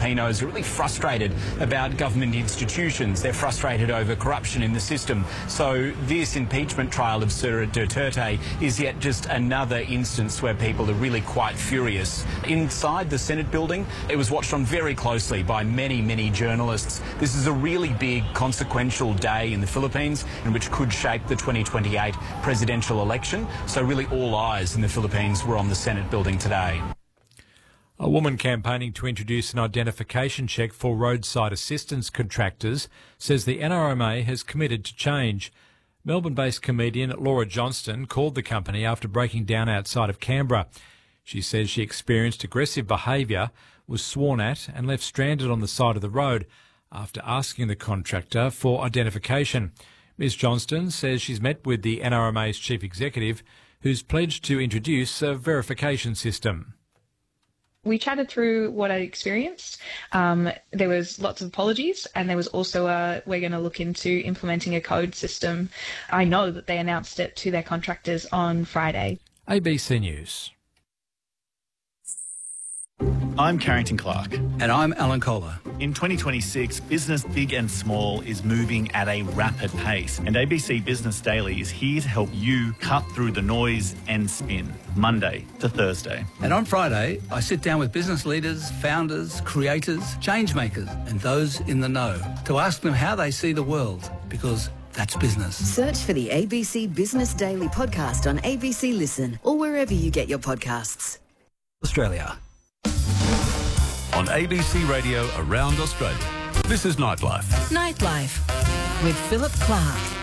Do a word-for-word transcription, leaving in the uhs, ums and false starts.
Filipinos are really frustrated about government institutions. They're frustrated over corruption in the system. So this impeachment trial of Sir Duterte is yet just another instance where people are really quite furious. Inside the Senate building, it was watched on very closely by many, many journalists. This is a really big, consequential day in the Philippines, and which could shape the twenty twenty-eight presidential election. So really all eyes in the Philippines were on the Senate building today. A woman campaigning to introduce an identification check for roadside assistance contractors says the N R M A has committed to change. Melbourne-based comedian Laura Johnston called the company after breaking down outside of Canberra. She says she experienced aggressive behaviour, was sworn at and left stranded on the side of the road after asking the contractor for identification. Miz Johnston says she's met with the N R M A's chief executive, who's pledged to introduce a verification system. We chatted through what I experienced. Um, there was lots of apologies, and there was also a, we're going to look into implementing a code system. I know that they announced it to their contractors on Friday. A B C News. I'm Carrington Clark. And I'm Alan Kohler. In twenty twenty-six, business big and small is moving at a rapid pace, and A B C Business Daily is here to help you cut through the noise and spin, Monday to Thursday. And on Friday, I sit down with business leaders, founders, creators, change makers, and those in the know to ask them how they see the world, because that's business. Search for the A B C Business Daily podcast on A B C Listen or wherever you get your podcasts. Australia. On A B C Radio around Australia, this is Nightlife. Nightlife with Philip Clark.